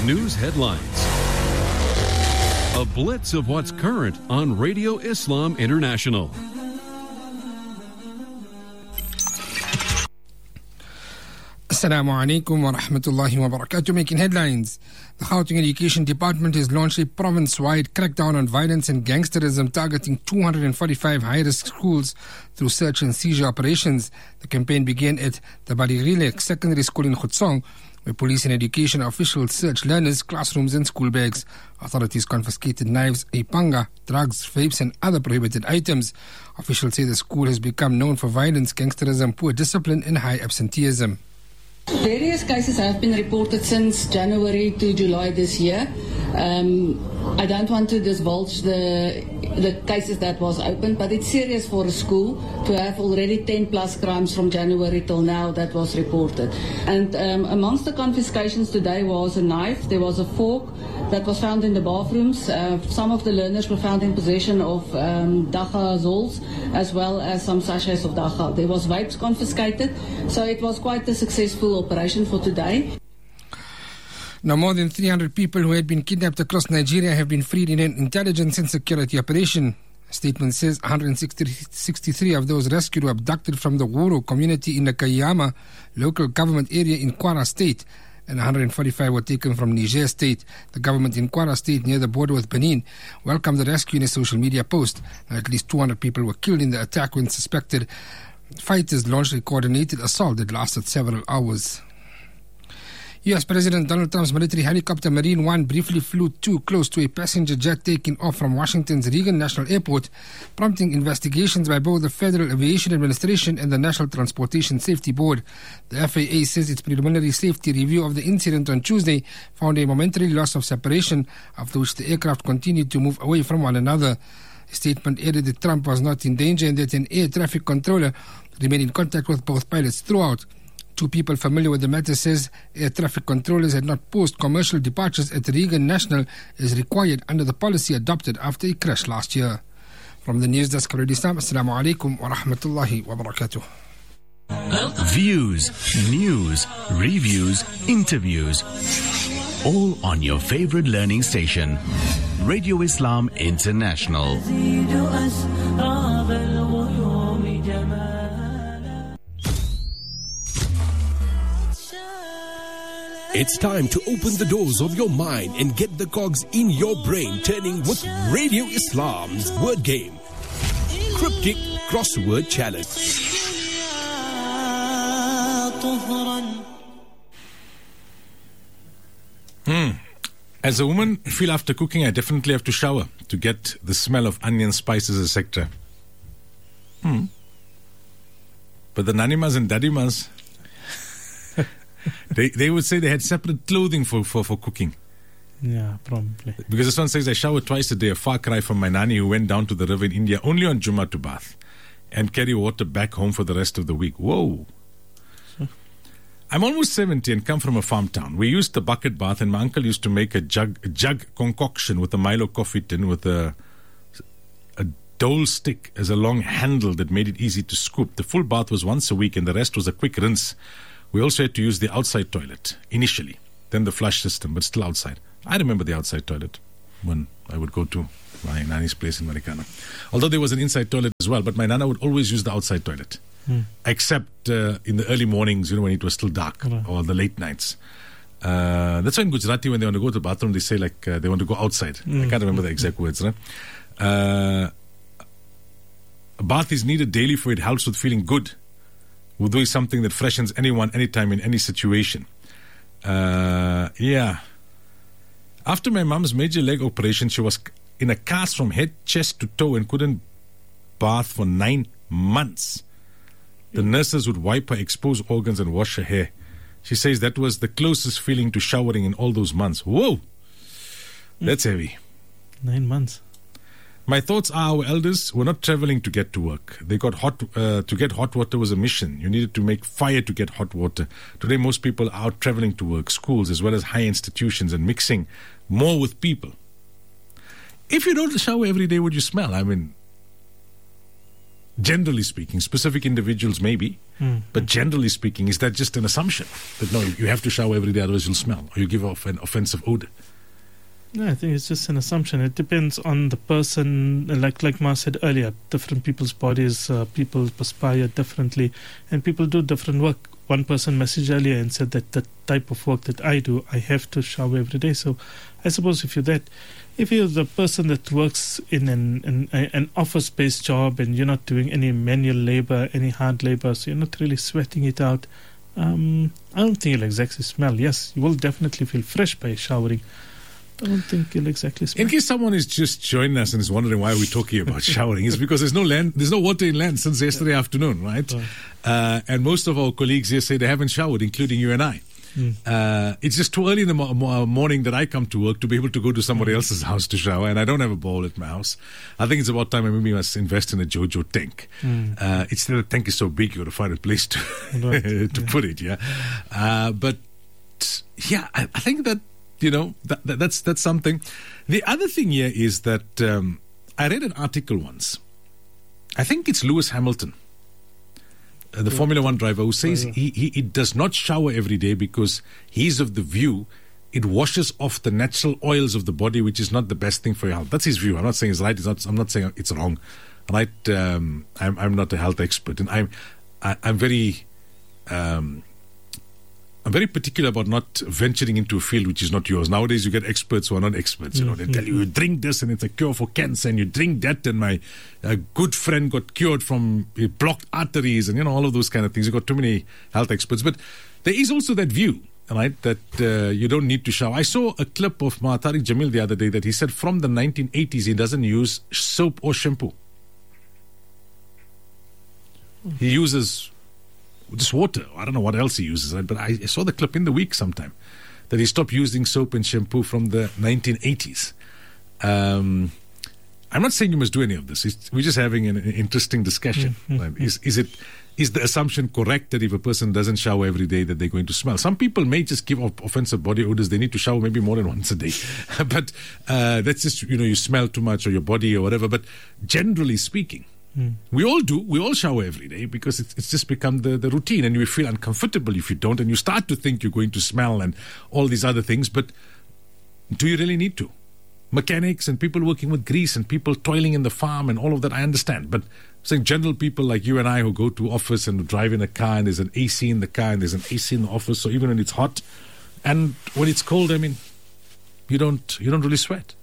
news headlines. A blitz of what's current on Radio Islam International. Assalamu alaikum wa rahmatullahi wa barakatuh. Making headlines. The Gauteng Education Department has launched a province-wide crackdown on violence and gangsterism, targeting 245 high-risk schools through search and seizure operations. The campaign began at the Balirile Secondary School in Khutsong, where police and education officials searched learners, classrooms and school bags. Authorities confiscated knives, a panga, drugs, vapes and other prohibited items. Officials say the school has become known for violence, gangsterism, poor discipline and high absenteeism. Various cases have been reported since January to July this year. I don't want to divulge the cases that was opened, but it's serious for a school to have already 10 plus crimes from January till now that was reported. And amongst the confiscations today was a knife, there was a fork that was found in the bathrooms. Some of the learners were found in possession of dagga zols as well as some sachets of dagga. There was vapes confiscated, so it was quite a successful operation for today. Now, more than 300 people who had been kidnapped across Nigeria have been freed in an intelligence and security operation. A statement says 163 of those rescued were abducted from the Wuro community in the Kayama local government area in Kwara State, and 145 were taken from Niger State. The government in Kwara State, near the border with Benin, welcomed the rescue in a social media post. At least 200 people were killed in the attack when suspected fighters launched a coordinated assault that lasted several hours. U.S. President Donald Trump's military helicopter Marine One briefly flew too close to a passenger jet taking off from Washington's Reagan National Airport, prompting investigations by both the Federal Aviation Administration and the National Transportation Safety Board. The FAA says its preliminary safety review of the incident on Tuesday found a momentary loss of separation, after which the aircraft continued to move away from one another. A statement added that Trump was not in danger and that an air traffic controller remained in contact with both pilots throughout. Two people familiar with the matter says air traffic controllers had not paused commercial departures at Reagan National as required under the policy adopted after a crash last year. From the News Desk of Radio Islam, Assalamu alaikum wa rahmatullahi wa barakatuh. Views, news, reviews, interviews, all on your favorite learning station, Radio Islam International. It's time to open the doors of your mind and get the cogs in your brain turning with Radio Islam's word game. Cryptic Crossword Challenge. As a woman, I feel after cooking I definitely have to shower to get the smell of onions, spices, etc. But the nanimas and dadimas, they would say they had separate clothing for cooking. Yeah, probably. Because this one says, I shower twice a day, a far cry from my nani who went down to the river in India only on Jummah to bath and carry water back home for the rest of the week. Whoa. I'm almost 70 and come from a farm town. We used the bucket bath, and my uncle used to make a jug concoction with a Milo coffee tin with a dole stick as a long handle that made it easy to scoop. The full bath was once a week and the rest was a quick rinse. We also had to use the outside toilet initially, then the flush system, but still outside. I remember the outside toilet when I would go to my nani's place in Marikana. Although there was an inside toilet as well, but my nana would always use the outside toilet. Except in the early mornings, when it was still dark, or the late nights. That's why in Gujarati, when they want to go to the bathroom, they say they want to go outside. I can't remember the exact words. Right? A bath is needed daily for it helps with feeling good. Wudu is something that freshens anyone, anytime, in any situation. Yeah. After my mom's major leg operation, she was in a cast from head, chest to toe and couldn't bath for 9 months. The nurses would wipe her exposed organs and wash her hair. She says that was the closest feeling to showering in all those months. Whoa! That's heavy. 9 months. My thoughts are our elders were not traveling to get to work. They got to get hot water was a mission. You needed to make fire to get hot water. Today, most people are out traveling to work, schools, as well as high institutions, and mixing more with people. If you don't shower every day, would you smell? I mean, Generally speaking, specific individuals maybe, but generally speaking, is that just an assumption that no, you have to shower every day, otherwise you'll smell or you give off an offensive odor? No, I think it's just an assumption. It depends on the person. Like Ma said earlier, different people's bodies, people perspire differently, and people do different work. One person messaged earlier and said that the type of work that I do, I have to shower every day. So I suppose if you're the person that works in an office-based job and you're not doing any manual labor, any hard labor, so you're not really sweating it out, I don't think you'll exactly smell. Yes, you will definitely feel fresh by showering. I don't think you'll exactly smell. In case someone is just joining us and is wondering why we're talking about showering, it's because there's no water in land since yesterday afternoon, right? And most of our colleagues here say they haven't showered, including you and I. It's just too early in the morning that I come to work to be able to go to somebody else's house to shower, and I don't have a bowl at my house. I think it's about time I maybe must invest in a JoJo tank. It's the tank is so big, you got to find a place to put it. But yeah, I think that that's something. The other thing here is that I read an article once. I think it's Lewis Hamilton, the Formula One driver, who says he does not shower every day because he's of the view it washes off the natural oils of the body, which is not the best thing for your health. That's his view. I'm not saying it's right. I'm not saying it's wrong. Right? I'm not a health expert, and I'm very particular about not venturing into a field which is not yours. Nowadays, you get experts who are not experts. They tell you drink this and it's a cure for cancer, and you drink that, and my good friend got cured from blocked arteries, and all of those kind of things. You've got too many health experts. But there is also that view, right, that you don't need to shower. I saw a clip of Tariq Jamil the other day that he said from the 1980s he doesn't use soap or shampoo. He uses just water. I don't know what else he uses, right? But I saw the clip in the week sometime that he stopped using soap and shampoo from the 1980s. I'm not saying you must do any of this. We're just having an interesting discussion. Right? Is the assumption correct that if a person doesn't shower every day that they're going to smell? Some people may just give off offensive body odors. They need to shower maybe more than once a day. But that's just, you smell too much or your body or whatever. But generally speaking, we all do. We all shower every day because it's just become the routine, and you feel uncomfortable if you don't, and you start to think you're going to smell and all these other things. But do you really need to? Mechanics and people working with grease and people toiling in the farm and all of that, I understand. But saying general people like you and I who go to office and drive in a car and there's an AC in the car and there's an AC in the office, so even when it's hot and when it's cold, I mean, you don't really sweat.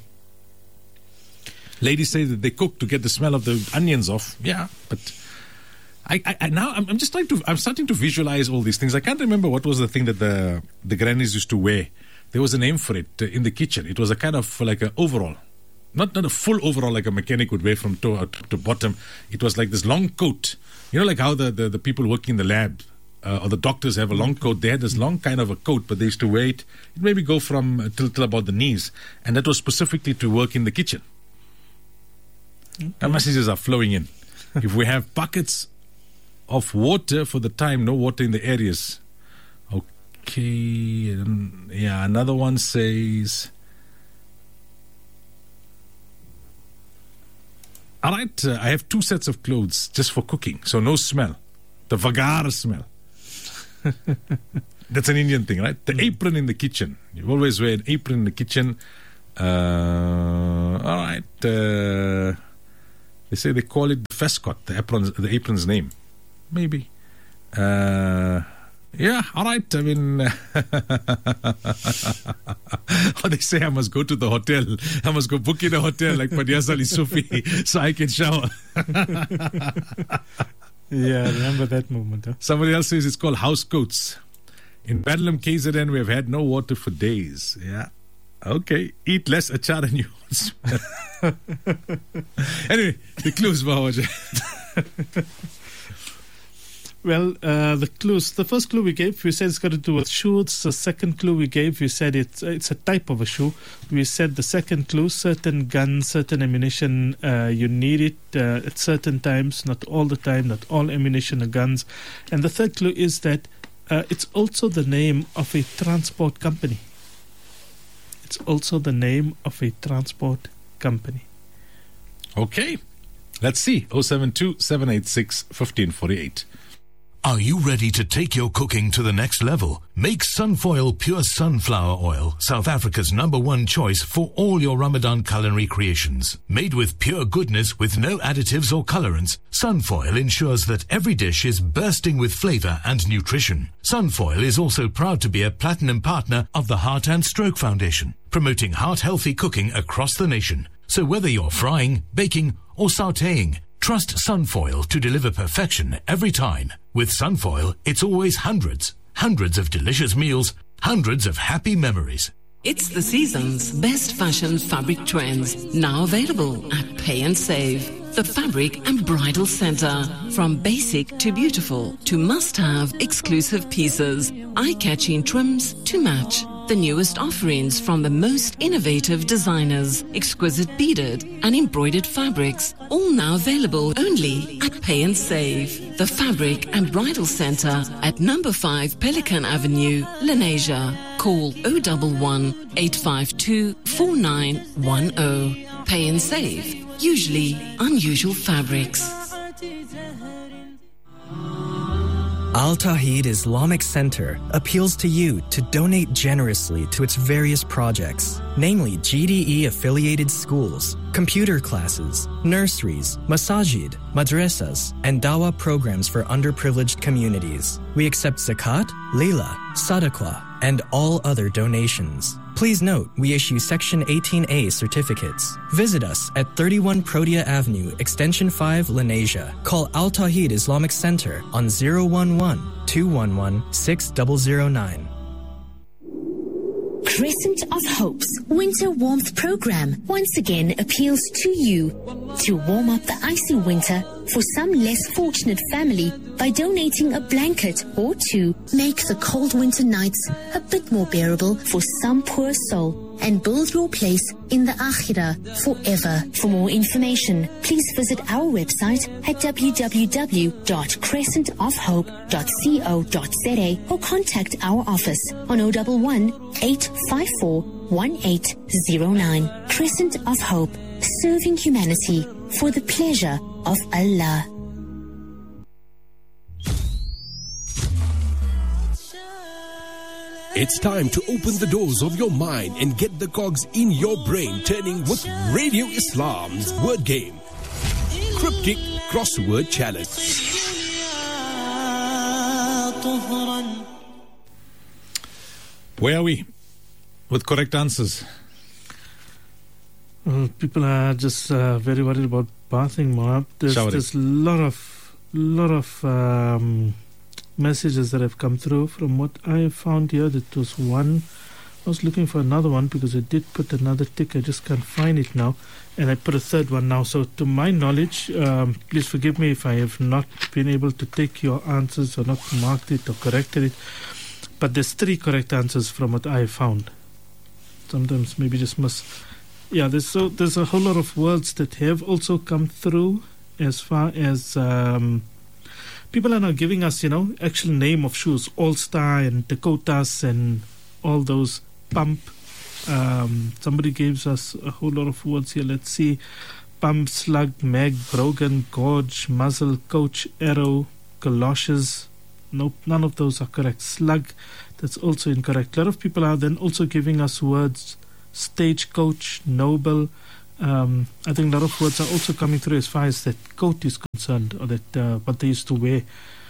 Ladies say that they cook to get the smell of the onions off. Yeah, but I'm starting to visualize all these things. I can't remember what was the thing that the grannies used to wear. There was a name for it in the kitchen. It was a kind of like an overall. Not a full overall like a mechanic would wear from top to bottom. It was like this long coat. Like how the people working in the lab or the doctors have a long coat. They had this long kind of a coat, but they used to wear it. It maybe go from till about the knees. And that was specifically to work in the kitchen. Our messages are flowing in. If we have buckets of water for the time, no water in the areas. Okay. Yeah, another one says, all right, I have 2 sets of clothes just for cooking, so no smell. The Vagara smell. That's an Indian thing, right? The apron in the kitchen. You always wear an apron in the kitchen. All right. They say they call it the Fescot, the apron's name. Maybe. Yeah, all right. I mean, or they say I must go to the hotel. I must go book in a hotel like Padias Ali Sufi so I can shower. Yeah, I remember that moment. Huh? Somebody else says it's called house coats. In Bedlam, KZN, we have had no water for days. Yeah. Okay. Eat less achar and you won't smell. Anyway, the clues, Bahawaja. Well, the clues. The first clue we gave, we said it's got to do with shoes. The second clue we gave, we said it's a type of a shoe. We said the second clue, certain guns, certain ammunition, you need it at certain times, not all the time, not all ammunition or guns. And the third clue is that it's also the name of a transport company. It's also the name of a transport company. Okay. Let's see. 072-786-1548. Are you ready to take your cooking to the next level? Make Sunfoil Pure Sunflower Oil, South Africa's #1 choice for all your Ramadan culinary creations. Made with pure goodness with no additives or colorants, Sunfoil ensures that every dish is bursting with flavor and nutrition. Sunfoil is also proud to be a platinum partner of the Heart and Stroke Foundation, promoting heart-healthy cooking across the nation. So whether you're frying, baking, or sautéing, trust Sunfoil to deliver perfection every time. With Sunfoil, it's always hundreds of delicious meals, hundreds of happy memories. It's the season's best fashion fabric trends, now available at Pay and Save. The Fabric and Bridal Center. From basic to beautiful to must-have exclusive pieces, eye-catching trims to match. The newest offerings from the most innovative designers, exquisite beaded and embroidered fabrics, all now available only at Pay and Save. The Fabric and Bridal Center at number 5 Pelican Avenue, Lenasia. Call 011 852 4910. Pay and Save. Usually unusual fabrics. Al Tawheed Islamic Center appeals to you to donate generously to its various projects, namely GDE-affiliated schools, computer classes, nurseries, masajid, madrasas, and dawah programs for underprivileged communities. We accept zakat, lila, sadaqah, and all other donations. Please note, we issue Section 18A certificates. Visit us at 31 Protea Avenue, Extension 5, Lenasia. Call Al Tawheed Islamic Center on 011-211-6009. Crescent of Hope's Winter Warmth Program once again appeals to you to warm up the icy winter for some less fortunate family by donating a blanket or two. Make the cold winter nights a bit more bearable for some poor soul and build your place in the Akhirah forever. For more information, please visit our website at www.crescentofhope.co.za or contact our office on 011 854 1809. Crescent of Hope, serving humanity for the pleasure of Allah. It's time to open the doors of your mind and get the cogs in your brain turning with Radio Islam's word game. Cryptic Crossword Challenge. Where are we with correct answers? People are just very worried about bathing, Moab. There's a lot of messages that have come through. From what I found here, that was one. I was looking for another one because I did put another tick. I just can't find it now. And I put a third one now. So to my knowledge, please forgive me if I have not been able to take your answers or not marked it or corrected it. But there's 3 correct answers from what I have found. Sometimes maybe just must... Yeah, there's a whole lot of words that have also come through as far as... people are now giving us, actual name of shoes. All-Star and Dakotas and all those. Pump. Somebody gives us a whole lot of words here. Let's see. Pump, Slug, Mag, Brogan, Gorge, Muzzle, Coach, Arrow, Galoshes. Nope, none of those are correct. Slug, that's also incorrect. A lot of people are then also giving us words. Stagecoach, Noble. I think a lot of words are also coming through as far as that coat is concerned, or that what they used to wear.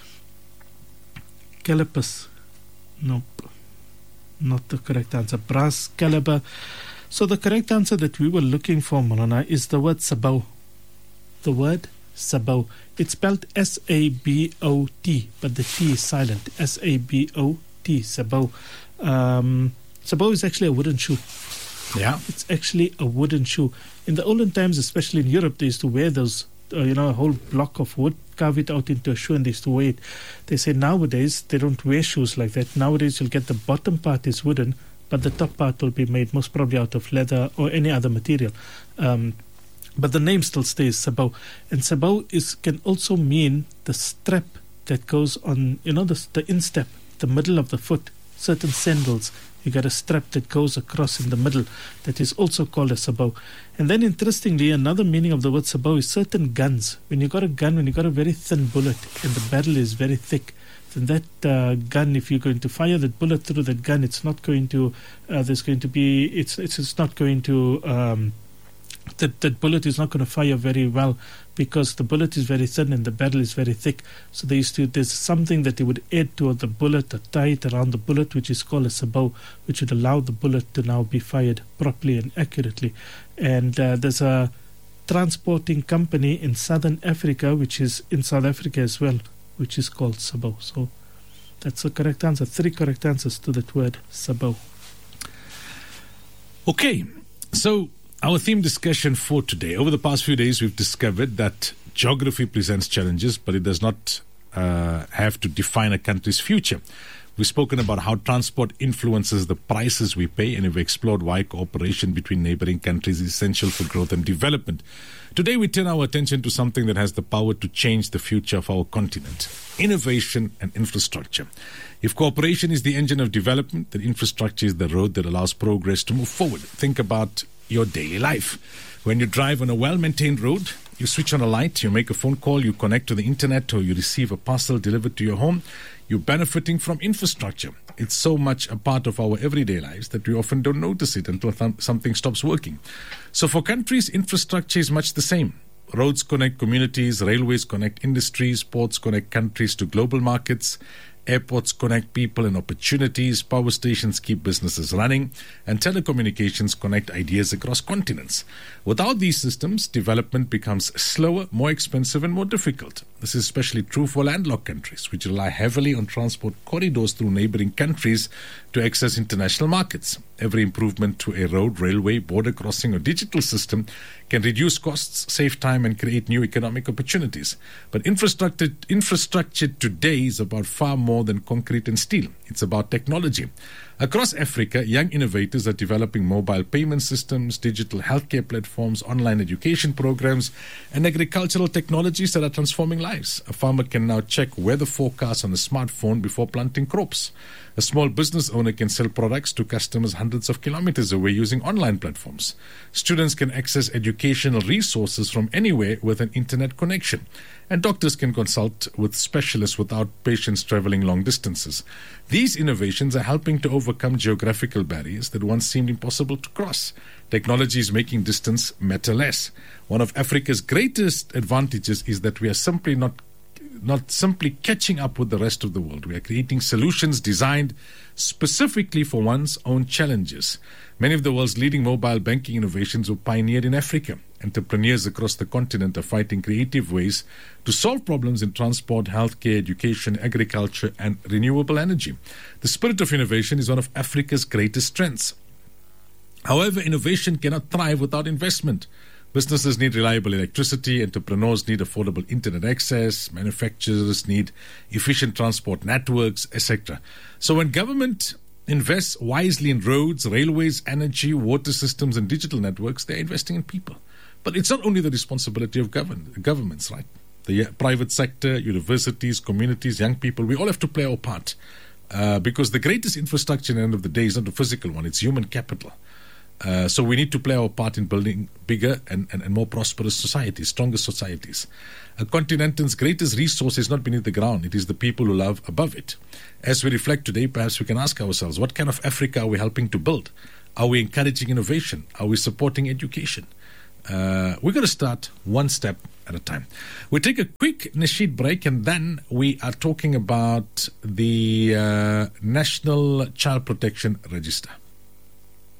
Calipers. Nope. Not the correct answer. Brass, caliber. So the correct answer that we were looking for, Malana, is the word sabau. The word sabau. It's spelled S-A-B-O-T, but the T is silent. S-A-B-O-T, sabau. Sabau is actually a wooden shoe. Yeah. It's actually a wooden shoe. In the olden times, especially in Europe, they used to wear those, a whole block of wood, carve it out into a shoe, and they used to wear it. They say nowadays, they don't wear shoes like that. Nowadays, you'll get the bottom part is wooden, but the top part will be made most probably out of leather or any other material. But the name still stays, sabau. And sabau can also mean the strap that goes on, the instep, the middle of the foot. certain sandals. You got a strap that goes across in the middle that is also called a sabot. And then interestingly, another meaning of the word sabot is certain guns. When you got a gun, when you got a very thin bullet and the barrel is very thick, then that gun, if you're going to fire that bullet through that gun, it's not going to, it's not going to, that bullet is not going to fire very well because the bullet is very thin and the barrel is very thick. So there's something that they would add to the bullet, or tie it around the bullet, which is called a sabot, which would allow the bullet to now be fired properly and accurately. And there's a transporting company in Southern Africa, which is in South Africa as well, which is called sabot. So that's the correct answer. 3 correct answers to that word, sabot. Okay, so our theme discussion for today. Over the past few days, we've discovered that geography presents challenges, but it does not have to define a country's future. We've spoken about how transport influences the prices we pay, and we've explored why cooperation between neighboring countries is essential for growth and development. Today, we turn our attention to something that has the power to change the future of our continent: innovation and infrastructure. If cooperation is the engine of development, then infrastructure is the road that allows progress to move forward. Think about your daily life. When you drive on a well-maintained road, you switch on a light, you make a phone call, you connect to the internet, or you receive a parcel delivered to your home, you're benefiting from infrastructure. It's so much a part of our everyday lives that we often don't notice it until something stops working. So for countries, infrastructure is much the same. Roads connect communities, railways connect industries, ports connect countries to global markets, airports connect people and opportunities, power stations keep businesses running, and telecommunications connect ideas across continents. Without these systems, development becomes slower, more expensive, and more difficult. This is especially true for landlocked countries, which rely heavily on transport corridors through neighboring countries to access international markets. Every improvement to a road, railway, border crossing, or digital system can reduce costs, save time, and create new economic opportunities. But infrastructure today is about far more than concrete and steel. It's about technology. Across Africa, young innovators are developing mobile payment systems, digital healthcare platforms, online education programs, and agricultural technologies that are transforming lives. A farmer can now check weather forecasts on a smartphone before planting crops. A small business owner can sell products to customers hundreds of kilometers away using online platforms. Students can access educational resources from anywhere with an internet connection. And doctors can consult with specialists without patients traveling long distances. These innovations are helping to overcome geographical barriers that once seemed impossible to cross. Technology is making distance matter less. One of Africa's greatest advantages is that we are simply not simply catching up with the rest of the world. We are creating solutions designed specifically for one's own challenges. Many of the world's leading mobile banking innovations were pioneered in Africa. Entrepreneurs across the continent are finding creative ways to solve problems in transport, healthcare, education, agriculture, and renewable energy. The spirit of innovation is one of Africa's greatest strengths. However, innovation cannot thrive without investment. Businesses need reliable electricity, entrepreneurs need affordable internet access, manufacturers need efficient transport networks, etc. So when government invests wisely in roads, railways, energy, water systems, and digital networks, they're investing in people. But it's not only the responsibility of governments, right? The private sector, universities, communities, young people, we all have to play our part. Because the greatest infrastructure at the end of the day is not the physical one, it's human capital. So we need to play our part in building bigger and more prosperous societies, stronger societies. A continent's greatest resource is not beneath the ground. It is the people who live above it. As we reflect today, perhaps we can ask ourselves, what kind of Africa are we helping to build? Are we encouraging innovation? Are we supporting education? We're going to start one step at a time. We take a quick Nasheed break, and then we are talking about the National Child Protection Register.